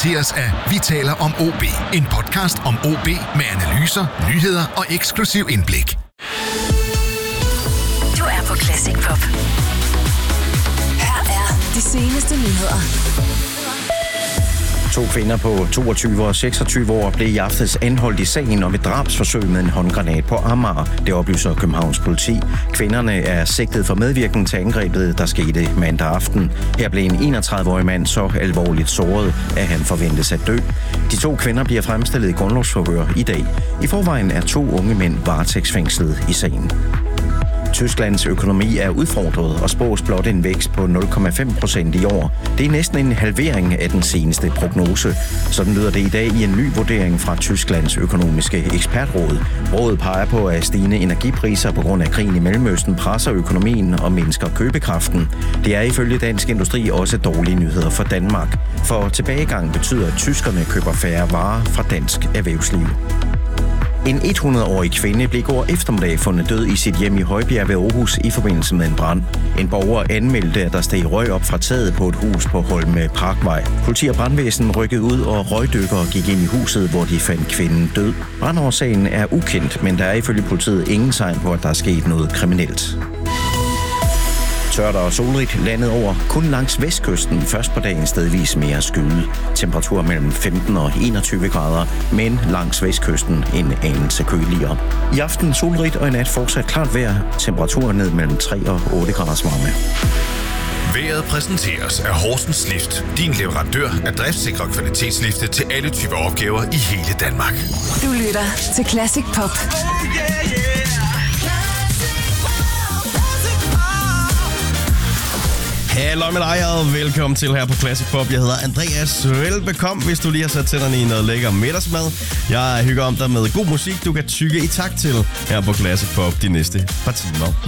præsenteres af Vi taler om OB. En podcast om OB med analyser, nyheder og eksklusiv indblik. Du er på Classic Pop. Her er de seneste nyheder. 2 kvinder på 22 og 26 år blev i aftes anholdt i sagen om et drabsforsøg med en håndgranat på Amager. Det oplyser Københavns politi. Kvinderne er sigtet for medvirken til angrebet, der skete mandag aften. Her blev en 31-årig mand så alvorligt såret, at han forventes at dø. De 2 kvinder bliver fremstillet i grundlovsforhør i dag. I forvejen er 2 unge mænd varetægtsfængslet i sagen. Tysklands økonomi er udfordret og spås blot en vækst på 0,5% i år. Det er næsten en halvering af den seneste prognose. Sådan lyder det i dag i en ny vurdering fra Tysklands økonomiske ekspertråd. Rådet peger på, at stigende energipriser på grund af krigen i Mellemøsten presser økonomien og mindsker købekraften. Det er ifølge Dansk Industri også dårlige nyheder for Danmark. For tilbagegang betyder, at tyskerne køber færre varer fra dansk erhvervsliv. En 100-årig kvinde blev i går eftermiddag fundet død i sit hjem i Højbjerg ved Aarhus i forbindelse med en brand. En borger anmeldte, at der steg røg op fra taget på et hus på Holme Parkvej. Politi og brandvæsen rykkede ud, og røgdykkere gik ind i huset, hvor de fandt kvinden død. Brandårsagen er ukendt, men der er ifølge politiet ingen tegn på, at der er sket noget kriminelt. Tørt og solrigt landet over, kun langs vestkysten først på dagen stedvis mere skyde. Temperatur mellem 15 og 21 grader, men langs vestkysten en anelse køligere. I aften solrigt og i nat fortsat klart vejr, temperatur ned mellem 3 og 8 graders varme. Vejret præsenteres af Horsens Lift. Din leverandør af driftsikre kvalitetslifte til alle typer opgaver i hele Danmark. Du lytter til Classic Pop. Hallo med dig, og velkommen til her på Classic Pop. Jeg hedder Andreas. Velbekomme, hvis du lige har sat tænderne i noget lækker middagsmad. Jeg hygger om dig med god musik, du kan tygge i takt til her på Classic Pop de næste par timer.